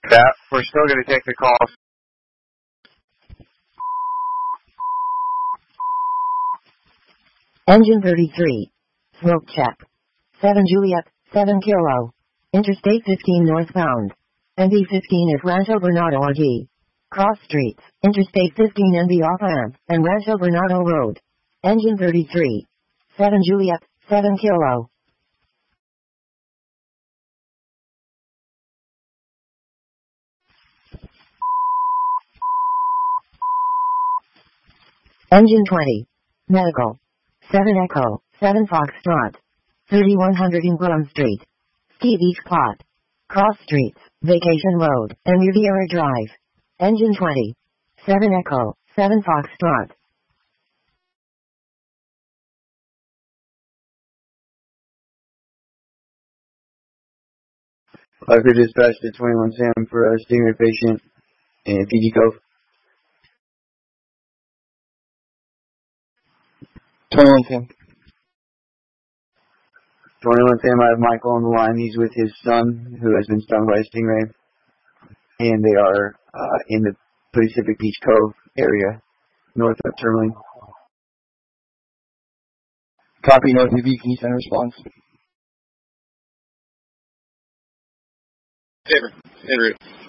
That, we're still going to take the call. Engine 33. Smoke check. 7 Juliet, 7 Kilo. Interstate 15 northbound. NB 15 at Rancho Bernardo RG. Cross streets, Interstate 15 NB off-ramp, and Rancho Bernardo Road. Engine 33. 7 Juliet, 7 Kilo. Engine 20. Medical. 7 Echo, 7 Foxtrot. 3100 Ingram Street. Ski Beach Plot. Cross Streets, Vacation Road, and Riviera Drive. Engine 20. 7 Echo, 7 Foxtrot. Parker dispatched to 21 Sam for a Stingray patient in PG Cove. 21 Sam. 21 Sam, I have Michael on the line. He's with his son, who has been stung by a stingray. And they are in the Pacific Beach Cove area, north of Tourmaline. Copy, north of you. Can you send a response? En route.